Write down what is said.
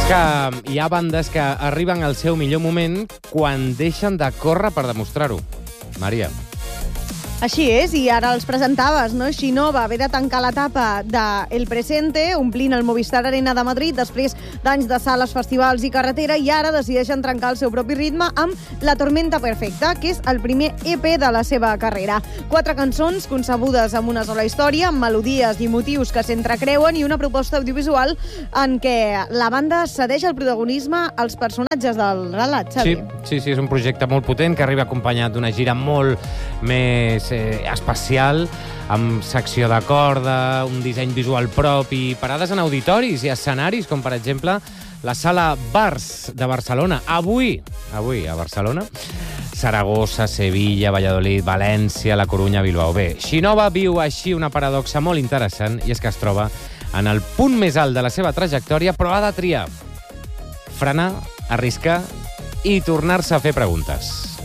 que hi ha bandes que arriben al seu millor moment quan deixen de córrer per demostrar-ho. Maria. Així és, i ara els presentaves, no? Xino va haver de tancar l'etapa de El Presente, omplint el Movistar Arena de Madrid després d'anys de sales, festivals i carretera, i ara decideixen trencar el seu propi ritme amb La Tormenta Perfecta, que és el primer EP de la seva carrera. 4 cançons concebudes amb una sola història, amb melodies i motius que s'entrecreuen i una proposta audiovisual en què la banda cedeix el protagonisme als personatges del relat, Xavi. Sí, és un projecte molt potent que arriba acompanyat d'una gira molt més especial, amb secció de corda, un disseny visual propi, parades en auditoris i escenaris, com per exemple la Sala Bars de Barcelona. Avui a Barcelona, Saragossa, Sevilla, Valladolid, València, La Corunya, Bilbao. Bé, Xinova viu així una paradoxa molt interessant, i és que es troba en el punt més alt de la seva trajectòria, però ha de triar frenar, arriscar i tornar-se a fer preguntes.